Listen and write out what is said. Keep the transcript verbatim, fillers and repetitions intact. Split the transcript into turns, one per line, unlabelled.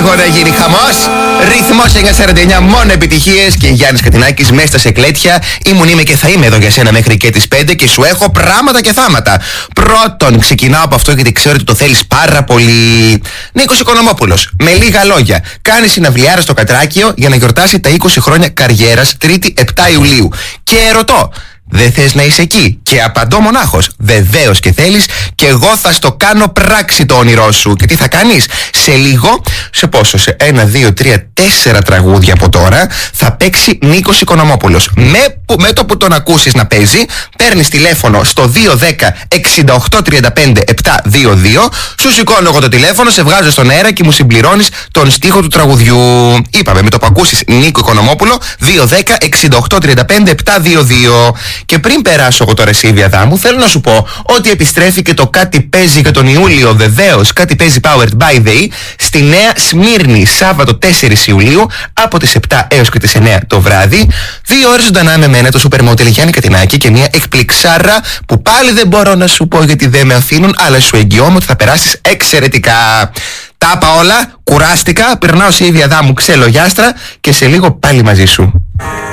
λίγο να γίνει χαμός. Ρυθμός εννιακόσια σαράντα εννιά, μόνο επιτυχίες. Και Γιάννης Κατινάκης μέσα σε κλέτια. Ήμουν, είμαι και θα είμαι εδώ για σένα μέχρι και τις πέντε και σου έχω πράγματα και θάματα. Πρώτον, ξεκινάω από αυτό γιατί ξέρω ότι το θέλεις πάρα πολύ. Νίκος Οικονομόπουλος, με λίγα λόγια, κάνει συναυλιάρα στο Κατράκιο για να γιορτάσει τα είκοσι χρόνια καριέρας, Τρίτη επτά Ιουλίου. Και ρωτώ, δεν θες να είσαι εκεί? Και απαντώ μονάχος, βεβαίως και θέλεις, και εγώ θα στο κάνω πράξη το όνειρό σου. Και τι θα κάνεις? Σε λίγο, σε πόσο, σε ένα, δύο, τρία, τέσσερα τραγούδια από τώρα θα παίξει Νίκος Οικονομόπουλος. Με, με το που τον ακούσεις να παίζει, παίρνεις τηλέφωνο στο δύο ένα μηδέν έξι οκτώ τρία πέντε επτά δύο δύο, σου σηκώνω εγώ το τηλέφωνο, σε βγάζω στον αέρα και μου συμπληρώνεις τον στίχο του τραγουδιού. Είπαμε, με το που ακούσεις Νίκο Οικονομόπουλο, δύο ένα έξι οκτώ τρία πέντε επτά δύο δύο. Και πριν περάσω εγώ τώρα εσύ Διαδάμου, θέλω να σου πω ότι επιστρέφει και το Κάτι Παίζει για τον Ιούλιο, βεβαίως, Κάτι Παίζει Powered by the E, στη Νέα Σμύρνη, Σάββατο τέσσερις Ιουλίου, από τις επτά έως και τις εννιά το βράδυ. Δύο ώρες ζωντανά με μένα, το σούπερ μοντέλ Γιάννη Κατινάκη, και μια εκπληξάρα που πάλι δεν μπορώ να σου πω γιατί δεν με αφήνουν, αλλά σου εγγυώμαι ότι θα περάσεις εξαιρετικά. Τα είπα όλα, κουράστηκα, περνάω σε ίδια Διαδάμου, ξελογιάστρα, και σε λίγο πάλι μαζί σου.